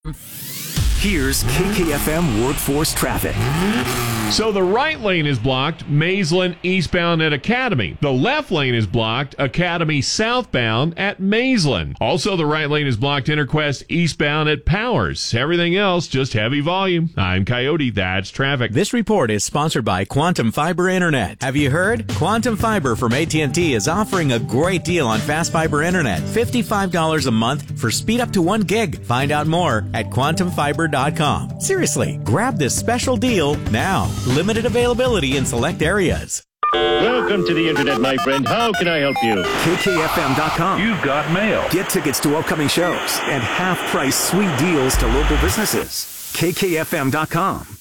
Here's KKFM Workforce Traffic. So the right lane is blocked, Maysland eastbound at Academy. The left lane is blocked, Academy southbound at Maysland. Also, the right lane is blocked, Interquest eastbound at Powers. Everything else, just heavy volume. I'm Coyote. That's traffic. This report is sponsored by Quantum Fiber Internet. Have you heard? Quantum Fiber from AT&T is offering a great deal on fast fiber internet. $55 a month for speed up to 1 gig. Find out more at quantumfiber.com. Seriously, grab this special deal now. Limited availability in select areas. Welcome to the Internet, my friend. How can I help you? KKFM.com. You've got mail. Get tickets to upcoming shows and half-price sweet deals to local businesses. KKFM.com.